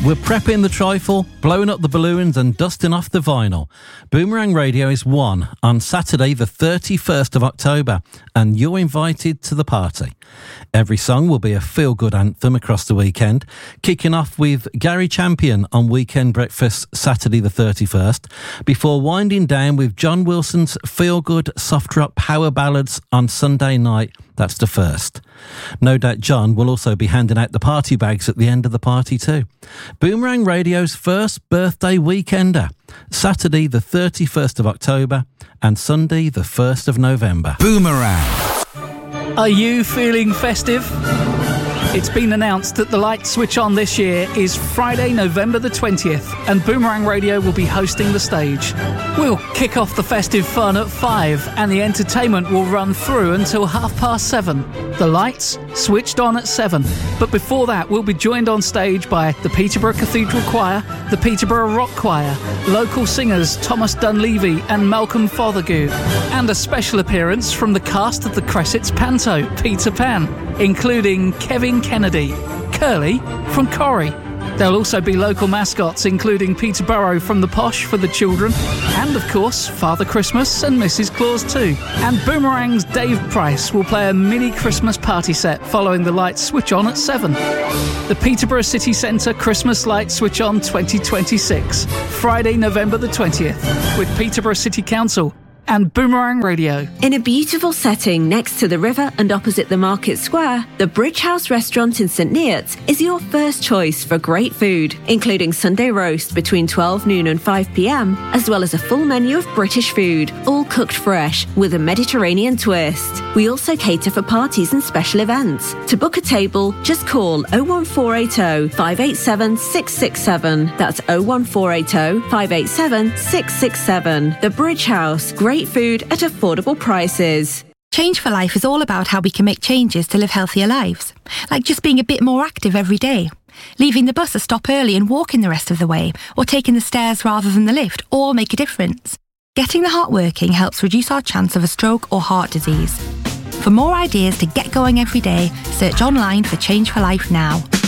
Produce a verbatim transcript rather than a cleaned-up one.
We're prepping the trifle, blowing up the balloons and dusting off the vinyl. Boomerang Radio is one on Saturday the thirty-first of October, and you're invited to the party. Every song will be a feel-good anthem across the weekend, kicking off with Gary Champion on Weekend Breakfast Saturday the thirty-first, before winding down with John Wilson's feel-good soft rock power ballads on Sunday night. That's the first. No doubt John will also be handing out the party bags at the end of the party too. Boomerang Radio's first birthday weekender, Saturday the thirty-first of October and Sunday the first of November. Boomerang. Are you feeling festive? It's been announced that the light switch on this year is Friday, November the twentieth, and Boomerang Radio will be hosting the stage. We'll kick off the festive fun at five, and the entertainment will run through until half past seven. The lights switched on at seven, but before that we'll be joined on stage by the Peterborough Cathedral Choir, the Peterborough Rock Choir, local singers Thomas Dunleavy and Malcolm Fothergill, and a special appearance from the cast of the Cressets Panto, Peter Pan, including Kevin Kennedy, Curly from Corrie. There'll also be local mascots including Peterborough from the Posh for the children, and of course Father Christmas and Missus Claus too. And Boomerang's Dave Price will play a mini Christmas party set following the lights switch on at seven. The Peterborough City Centre Christmas Light Switch On twenty twenty-six, Friday, November the twentieth, with Peterborough City Council and Boomerang Radio. In a beautiful setting next to the river and opposite the market square, the Bridge House restaurant in St Neots is your first choice for great food, including Sunday roast between twelve noon and five p m, as well as a full menu of British food, all cooked fresh with a Mediterranean twist. We also cater for parties and special events. To book a table, just call oh one four eight oh, five eight seven, six six seven. That's oh one four eight oh, five eight seven, six six seven. The Bridge House. Great food at affordable prices. Change for Life is all about how we can make changes to live healthier lives, like just being a bit more active every day, leaving the bus a stop early and walking the rest of the way, or taking the stairs rather than the lift, all make a difference. Getting the heart working helps reduce our chance of a stroke or heart disease. For more ideas to get going every day, search online for Change for Life now.